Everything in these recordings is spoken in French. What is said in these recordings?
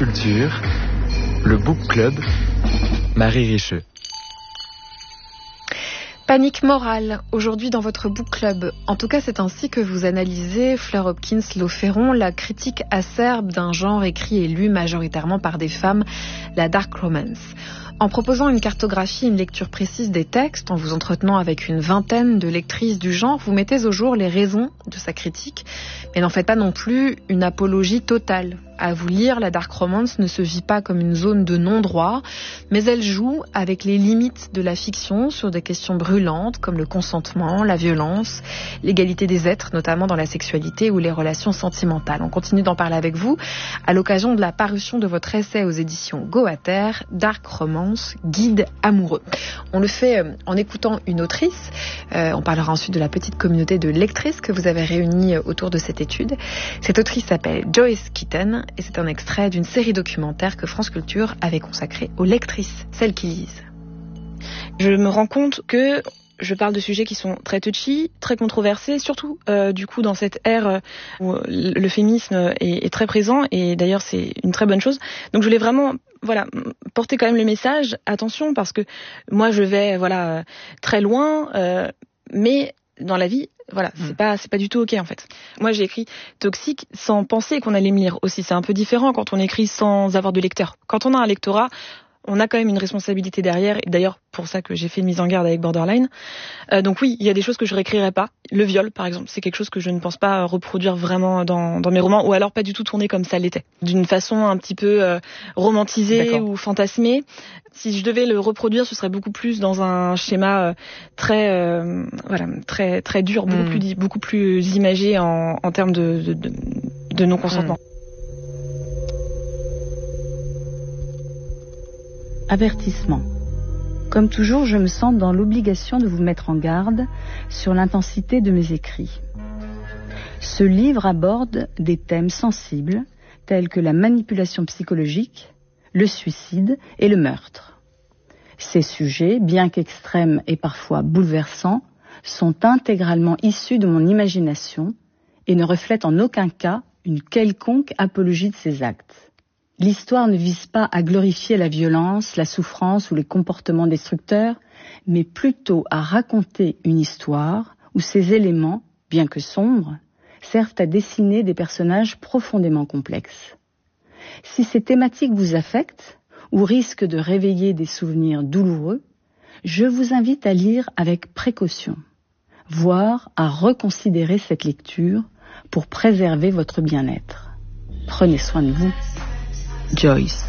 Culture, le Book Club, Marie Richeux. Panique morale, aujourd'hui dans votre book club. En tout cas, c'est ainsi que vous analysez, Fleur Hopkins-Loferron, la critique acerbe d'un genre écrit et lu majoritairement par des femmes, la dark romance. En proposant une cartographie, une lecture précise des textes, en vous entretenant avec une vingtaine de lectrices du genre, vous mettez au jour les raisons de sa critique, mais n'en faites pas non plus une apologie totale. À vous lire, la dark romance ne se vit pas comme une zone de non-droit, mais elle joue avec les limites de la fiction sur des questions brûlantes comme le consentement, la violence, l'égalité des êtres, notamment dans la sexualité ou les relations sentimentales. On continue d'en parler avec vous à l'occasion de la parution de votre essai aux éditions Goater, Dark Romance, guide amoureux. On le fait en écoutant une autrice. On parlera ensuite de la petite communauté de lectrices que vous avez réunie autour de cette étude. Cette autrice s'appelle Joyce Kitten et c'est un extrait d'une série documentaire que France Culture avait consacrée aux lectrices, celles qui lisent. Je me rends compte que je parle de sujets qui sont très touchy, très controversés, surtout du coup dans cette ère où le féminisme est très présent et d'ailleurs c'est une très bonne chose. Donc je voulais vraiment porter quand même le message, attention parce que moi je vais très loin, mais dans la vie, c'est pas du tout ok en fait. Moi j'ai écrit Toxique sans penser qu'on allait me lire aussi. C'est un peu différent quand on écrit sans avoir de lecteur. Quand on a un lectorat, on a quand même une responsabilité derrière, et d'ailleurs pour ça que j'ai fait une mise en garde avec Borderline. Donc oui, il y a des choses que je réécrirai pas. Le viol par exemple, c'est quelque chose que je ne pense pas reproduire vraiment dans mes romans, ou alors pas du tout tourner comme ça l'était, d'une façon un petit peu romantisée ou fantasmée. Si je devais le reproduire, ce serait beaucoup plus dans un schéma très dur, beaucoup plus imagé en termes de non-consentement. Avertissement. Comme toujours, je me sens dans l'obligation de vous mettre en garde sur l'intensité de mes écrits. Ce livre aborde des thèmes sensibles tels que la manipulation psychologique, le suicide et le meurtre. Ces sujets, bien qu'extrêmes et parfois bouleversants, sont intégralement issus de mon imagination et ne reflètent en aucun cas une quelconque apologie de ces actes. L'histoire ne vise pas à glorifier la violence, la souffrance ou les comportements destructeurs, mais plutôt à raconter une histoire où ces éléments, bien que sombres, servent à dessiner des personnages profondément complexes. Si ces thématiques vous affectent ou risquent de réveiller des souvenirs douloureux, je vous invite à lire avec précaution, voire à reconsidérer cette lecture pour préserver votre bien-être. Prenez soin de vous. Joyce.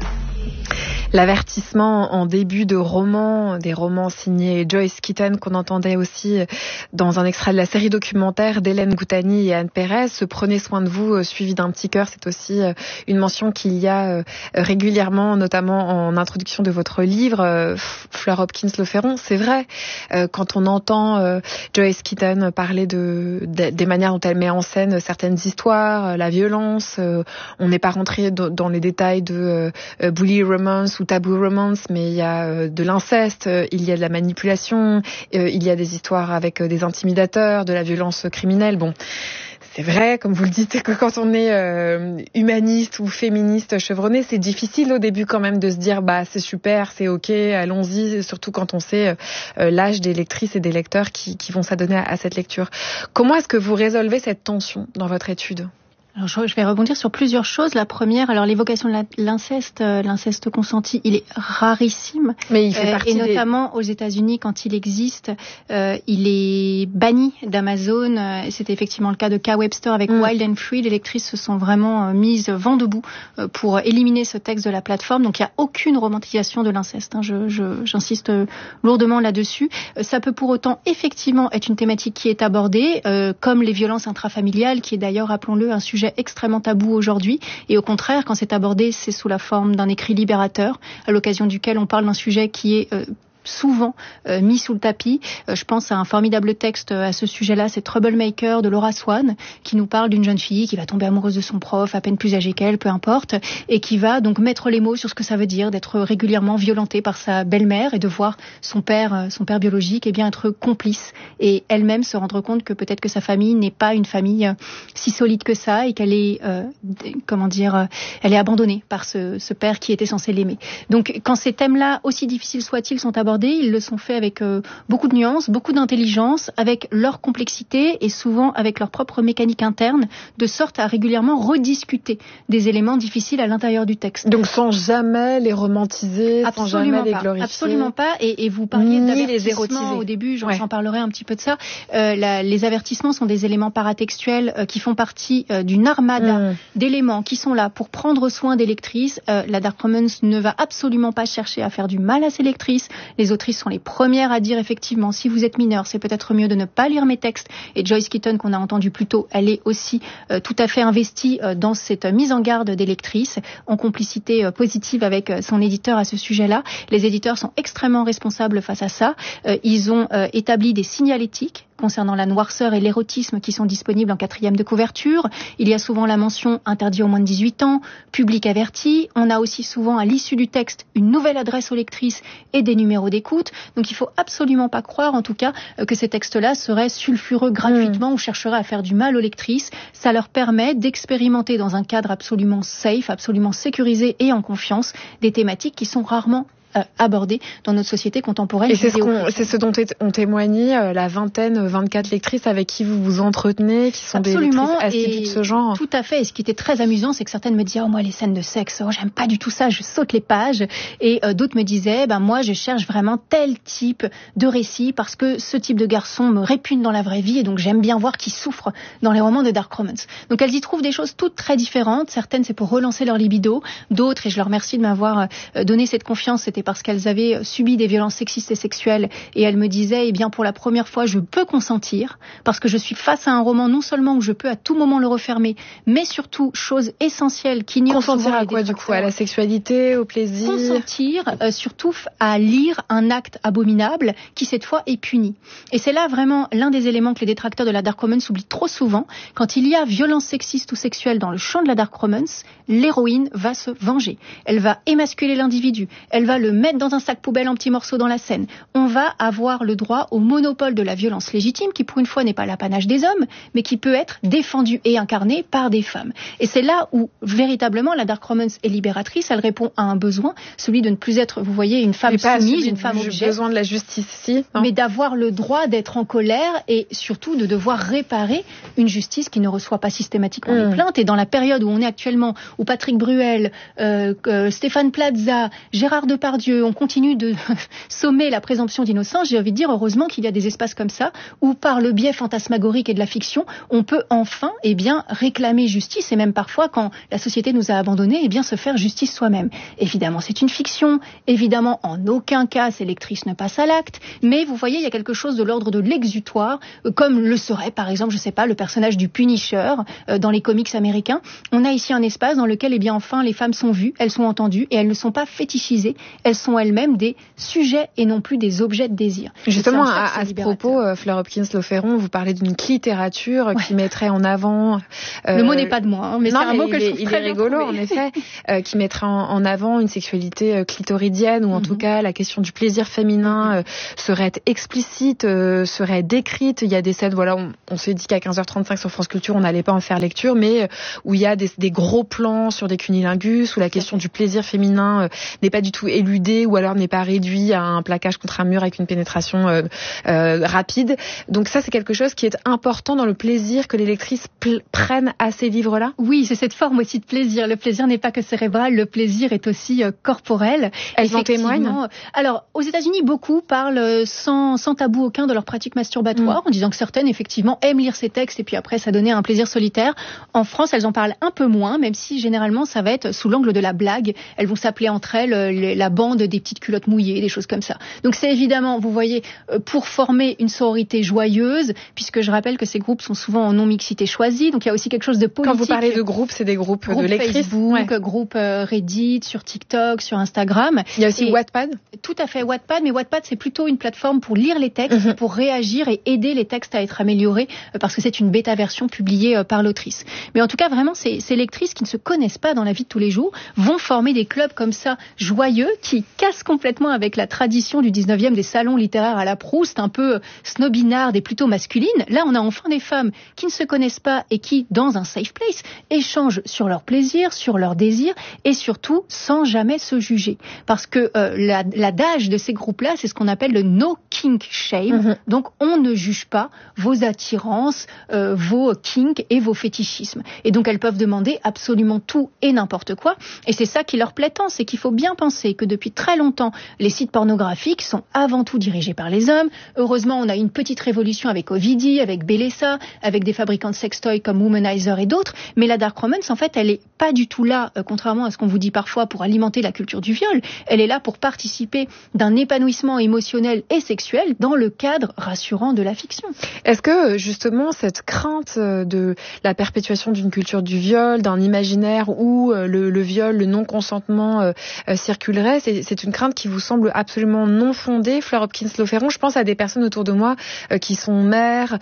L'avertissement en début de roman, des romans signés Joyce Kitten qu'on entendait aussi dans un extrait de la série documentaire d'Hélène Goutani et Anne Pérez. Prenez soin de vous, suivi d'un petit cœur, c'est aussi une mention qu'il y a régulièrement, notamment en introduction de votre livre, Fleur Hopkins-Loferron. C'est vrai, quand on entend Joyce Kitten parler des manières dont elle met en scène certaines histoires, la violence, on n'est pas rentré dans les détails de bully romance ou taboo romance, mais il y a de l'inceste, il y a de la manipulation, il y a des histoires avec des intimidateurs, de la violence criminelle. Bon, c'est vrai, comme vous le dites, que quand on est humaniste ou féministe chevronné, c'est difficile au début quand même de se dire c'est super, c'est ok, allons-y, surtout quand on sait l'âge des lectrices et des lecteurs qui vont s'adonner à cette lecture. Comment est-ce que vous résolvez cette tension dans votre étude ? Alors, je vais rebondir sur plusieurs choses. La première, alors l'évocation de l'inceste consenti, il est rarissime. Mais il fait partie et notamment aux États-Unis, quand il existe, il est banni d'Amazon. C'était effectivement le cas de K. Webster avec Wild and Free. Les lectrices se sont vraiment mises vent debout pour éliminer ce texte de la plateforme. Donc il n'y a aucune romantisation de l'inceste. J'insiste lourdement là-dessus. Ça peut pour autant effectivement être une thématique qui est abordée, comme les violences intrafamiliales, qui est d'ailleurs, rappelons-le, un sujet extrêmement tabou aujourd'hui, et au contraire, quand c'est abordé, c'est sous la forme d'un écrit libérateur, à l'occasion duquel on parle d'un sujet qui est souvent mis sous le tapis. Je pense à un formidable texte à ce sujet-là, c'est Troublemaker de Laura Swan, qui nous parle d'une jeune fille qui va tomber amoureuse de son prof, à peine plus âgée qu'elle, peu importe, et qui va donc mettre les mots sur ce que ça veut dire d'être régulièrement violentée par sa belle-mère et de voir son père biologique être complice et elle-même se rendre compte que peut-être que sa famille n'est pas une famille si solide que ça et qu'elle est elle est abandonnée par ce père qui était censé l'aimer. Donc quand ces thèmes-là, aussi difficiles soient-ils, sont abordés, ils le sont faits avec beaucoup de nuances, beaucoup d'intelligence, avec leur complexité et souvent avec leur propre mécanique interne, de sorte à régulièrement rediscuter des éléments difficiles à l'intérieur du texte. Donc sans jamais les romantiser, sans jamais les glorifier. Absolument pas. Et vous parliez d'avertissements au début, j'en parlerai un petit peu de ça. Les avertissements sont des éléments paratextuels qui font partie d'une armada d'éléments qui sont là pour prendre soin des lectrices. La Dark Romance ne va absolument pas chercher à faire du mal à ses lectrices. Les autrices sont les premières à dire effectivement, si vous êtes mineur, c'est peut-être mieux de ne pas lire mes textes. Et Joyce Keaton, qu'on a entendu plus tôt, elle est aussi tout à fait investie dans cette mise en garde des lectrices, en complicité positive avec son éditeur à ce sujet-là. Les éditeurs sont extrêmement responsables face à ça. Ils ont établi des signalétiques concernant la noirceur et l'érotisme qui sont disponibles en 4e de couverture. Il y a souvent la mention interdit aux moins de 18 ans, public averti. On a aussi souvent à l'issue du texte une nouvelle adresse aux lectrices et des numéros d'écoute. Donc il faut absolument pas croire en tout cas que ces textes-là seraient sulfureux gratuitement ou chercheraient à faire du mal aux lectrices. Ça leur permet d'expérimenter dans un cadre absolument safe, absolument sécurisé et en confiance des thématiques qui sont rarement abordées dans notre société contemporaine. Et c'est ce dont ont témoigné la 24 lectrices avec qui vous vous entretenez, qui sont absolument, des lectrices assidues de ce genre. Tout à fait. Et ce qui était très amusant, c'est que certaines me disaient « Oh, moi, les scènes de sexe, j'aime pas du tout ça, je saute les pages. » Et d'autres me disaient « Moi, je cherche vraiment tel type de récit parce que ce type de garçon me répugne dans la vraie vie et donc j'aime bien voir qu'il souffre dans les romans de Dark Romance. » Donc elles y trouvent des choses toutes très différentes. Certaines, c'est pour relancer leur libido. D'autres, et je leur remercie de m'avoir donné cette confiance, c'était parce qu'elles avaient subi des violences sexistes et sexuelles et elles me disaient pour la première fois je peux consentir parce que je suis face à un roman non seulement où je peux à tout moment le refermer, mais surtout, chose essentielle qui n'y consentir à quoi du coup? À la sexualité, au plaisir? Consentir surtout à lire un acte abominable qui cette fois est puni. Et c'est là vraiment l'un des éléments que les détracteurs de la Dark Romance oublient trop souvent. Quand il y a violence sexiste ou sexuelle dans le champ de la Dark Romance, l'héroïne va se venger. Elle va émasculer l'individu. Elle va le mettre dans un sac poubelle en petits morceaux dans la scène. On va avoir le droit au monopole de la violence légitime qui pour une fois n'est pas l'apanage des hommes, mais qui peut être défendue et incarnée par des femmes. Et c'est là où véritablement la Dark Romance est libératrice. Elle répond à un besoin, celui de ne plus être, vous voyez, une femme soumise, une femme objet. J'ai besoin de la justice ici. Mais d'avoir le droit d'être en colère et surtout de devoir réparer une justice qui ne reçoit pas systématiquement les plaintes. Et dans la période où on est actuellement, où Patrick Bruel, Stéphane Plaza, Gérard Depardieu, on continue de sommer la présomption d'innocence, j'ai envie de dire heureusement qu'il y a des espaces comme ça où par le biais fantasmagorique et de la fiction, on peut enfin réclamer justice et même parfois quand la société nous a abandonnés, se faire justice soi-même. Évidemment, c'est une fiction, évidemment en aucun cas ces lectrices ne passent à l'acte, mais vous voyez, il y a quelque chose de l'ordre de l'exutoire, comme le serait par exemple, je sais pas, le personnage du Punisher dans les comics américains. On a ici un espace dans lequel enfin les femmes sont vues, elles sont entendues et elles ne sont pas fétichisées, elles sont elles-mêmes des sujets et non plus des objets de désir. Justement, à ce propos, Fleur Hopkins-Loferron, vous parlez d'une clittérature qui mettrait en avant... le mot n'est pas de moi, mais c'est un mot que je trouve très rigolo, en effet, qui mettrait en avant une sexualité clitoridienne, ou en tout cas la question du plaisir féminin serait explicite, serait décrite. Il y a des scènes, on s'est dit qu'à 15h35 sur France Culture, on n'allait pas en faire lecture, mais où il y a des gros plans sur des cunilingus, où la question du plaisir féminin n'est pas du tout éludée, ou alors n'est pas réduit à un plaquage contre un mur avec une pénétration rapide. Donc ça, c'est quelque chose qui est important dans le plaisir que les lectrices prennent à ces livres-là. Oui, c'est cette forme aussi de plaisir. Le plaisir n'est pas que cérébral, le plaisir est aussi corporel. Elles en témoignent? Alors, aux États-Unis, beaucoup parlent sans tabou aucun de leur pratique masturbatoire, en disant que certaines, effectivement, aiment lire ces textes et puis après, ça donnait un plaisir solitaire. En France, elles en parlent un peu moins, même si généralement, ça va être sous l'angle de la blague. Elles vont s'appeler entre elles la bande vendent des petites culottes mouillées, des choses comme ça. Donc c'est évidemment, vous voyez, pour former une sororité joyeuse, puisque je rappelle que ces groupes sont souvent en non-mixité choisie, donc il y a aussi quelque chose de politique. Quand vous parlez de groupes, c'est des groupes de lectrices, Facebook, groupes Reddit, sur TikTok, sur Instagram. Il y a aussi Wattpad. Tout à fait, Wattpad, mais Wattpad c'est plutôt une plateforme pour lire les textes, pour réagir et aider les textes à être améliorés, parce que c'est une bêta version publiée par l'autrice. Mais en tout cas, vraiment, ces lectrices qui ne se connaissent pas dans la vie de tous les jours vont former des clubs comme ça, joyeux, qui cassent complètement avec la tradition du 19e des salons littéraires à la Proust, un peu snobinardes et plutôt masculines. Là, on a enfin des femmes qui ne se connaissent pas et qui, dans un safe place, échangent sur leur plaisir, sur leurs désirs et surtout sans jamais se juger. Parce que l'adage de ces groupes-là, c'est ce qu'on appelle le no kink shame. Donc, on ne juge pas vos attirances, vos kinks et vos fétichismes. Et donc, elles peuvent demander absolument tout et n'importe quoi. Et c'est ça qui leur plaît tant, c'est qu'il faut bien penser que depuis très longtemps, les sites pornographiques sont avant tout dirigés par les hommes. Heureusement, on a une petite révolution avec Ovidie, avec Bellesa, avec des fabricants de sextoys comme Womanizer et d'autres. Mais la dark romance, en fait, elle est pas du tout là, contrairement à ce qu'on vous dit parfois, pour alimenter la culture du viol. Elle est là pour participer d'un épanouissement émotionnel et sexuel dans le cadre rassurant de la fiction. Est-ce que, justement, cette crainte de la perpétuation d'une culture du viol, d'un imaginaire où le viol, le non-consentement circulerait, c'est une crainte qui vous semble absolument non fondée, Fleur Hopkins-Loferron? Je pense à des personnes autour de moi qui sont mères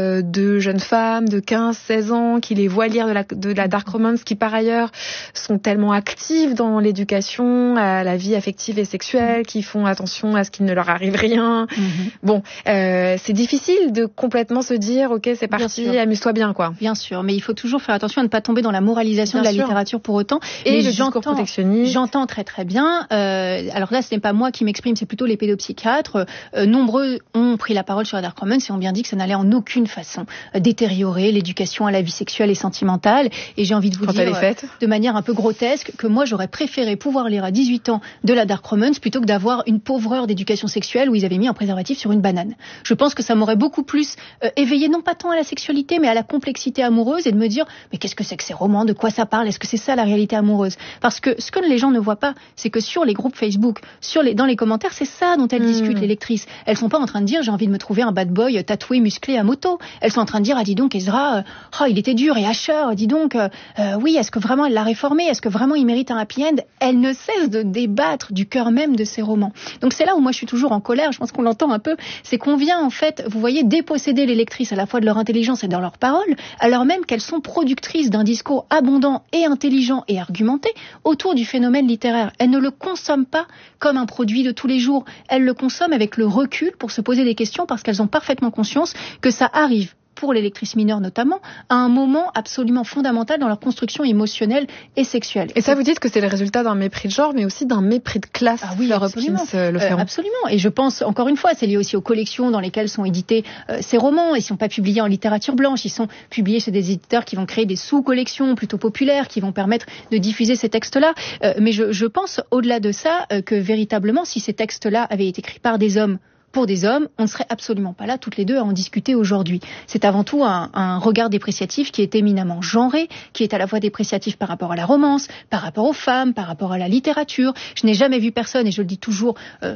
de jeunes femmes de 15-16 ans, qui les voient lire de la dark romance, qui par ailleurs sont tellement actives dans l'éducation à la vie affective et sexuelle, qui font attention à ce qu'il ne leur arrive rien. Bon, c'est difficile de complètement se dire, ok, c'est parti, amuse-toi bien, quoi. Bien sûr, mais il faut toujours faire attention à ne pas tomber dans la moralisation de la littérature pour autant. Et le discours protectionniste. J'entends très très bien. Alors là, ce n'est pas moi qui m'exprime, c'est plutôt les pédopsychiatres. Nombreux ont pris la parole sur la dark romance et ont bien dit que ça n'allait en aucune façon détériorer l'éducation à la vie sexuelle et sentimentale. Et j'ai envie de vous dire, de manière un peu grotesque, que moi j'aurais préféré pouvoir lire à 18 ans de la dark romance plutôt que d'avoir une pauvre heure d'éducation sexuelle où ils avaient mis un préservatif sur une banane. Je pense que ça m'aurait beaucoup plus éveillé, non pas tant à la sexualité, mais à la complexité amoureuse, et de me dire, mais qu'est-ce que c'est que ces romans, de quoi ça parle, est-ce que c'est ça la réalité amoureuse? Parce que ce que les gens ne voient pas, c'est que sur les groupes Facebook, dans les commentaires, c'est ça dont elles discutent, les lectrices. Elles sont pas en train de dire, j'ai envie de me trouver un bad boy tatoué, musclé à moto. Elles sont en train de dire, ah dis donc Ezra, il était dur, et Asher, dis donc, oui, est-ce que vraiment elle l'a réformé, est-ce que vraiment il mérite un happy end? Elles ne cessent de débattre du cœur même de ces romans. Donc c'est là où moi je suis toujours en colère, je pense qu'on l'entend un peu, c'est qu'on vient en fait, vous voyez, déposséder les lectrices à la fois de leur intelligence et de leurs paroles, alors même qu'elles sont productrices d'un discours abondant et intelligent et argumenté autour du phénomène littéraire. Elles ne le consomment pas comme un produit de tous les jours, elles le consomment avec le recul pour se poser des questions parce qu'elles ont parfaitement conscience que ça arrive, pour les lectrices mineures notamment, à un moment absolument fondamental dans leur construction émotionnelle et sexuelle. Et ça, vous dites que c'est le résultat d'un mépris de genre, mais aussi d'un mépris de classe. Ah oui, absolument. Absolument. Et je pense, encore une fois, c'est lié aussi aux collections dans lesquelles sont édités ces romans. Ils ne sont pas publiés en littérature blanche, ils sont publiés chez des éditeurs qui vont créer des sous-collections plutôt populaires, qui vont permettre de diffuser ces textes-là. Mais je pense, au-delà de ça, que véritablement, si ces textes-là avaient été écrits par des hommes, pour des hommes, on ne serait absolument pas là toutes les deux à en discuter aujourd'hui. C'est avant tout un regard dépréciatif qui est éminemment genré, qui est à la fois dépréciatif par rapport à la romance, par rapport aux femmes, par rapport à la littérature. Je n'ai jamais vu personne, et je le dis toujours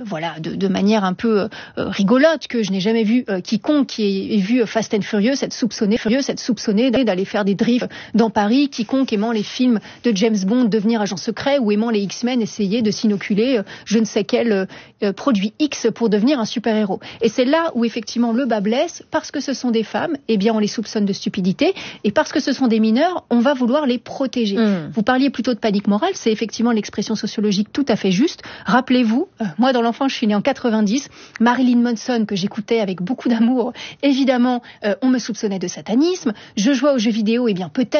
de manière un peu rigolote, que je n'ai jamais vu quiconque qui ait vu Fast and Furious être soupçonné d'aller faire des drifts dans Paris, quiconque aimant les films de James Bond devenir agent secret, ou aimant les X-Men essayer de s'inoculer je ne sais quel produit X pour devenir un super-héros. Et c'est là où effectivement le bas blesse, parce que ce sont des femmes, eh bien on les soupçonne de stupidité, et parce que ce sont des mineurs, on va vouloir les protéger. Vous parliez plutôt de panique morale, c'est effectivement l'expression sociologique tout à fait juste. Rappelez-vous, moi dans l'enfance, je suis née en 90, Marilyn Manson que j'écoutais avec beaucoup d'amour, évidemment on me soupçonnait de satanisme, je jouais aux jeux vidéo, eh bien peut-être